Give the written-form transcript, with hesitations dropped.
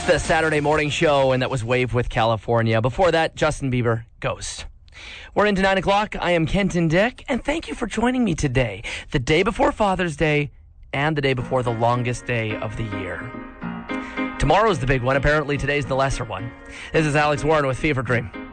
The Saturday morning show, and that was Wave with California. Before that, Justin Bieber, Ghost. We're into 9 o'clock. I am Kenton Dick, and thank you for joining me today, the day before Father's Day and the day before the longest day of the year. Tomorrow's the big one. Apparently, today's the lesser one. This is Alex Warren with Fever Dream.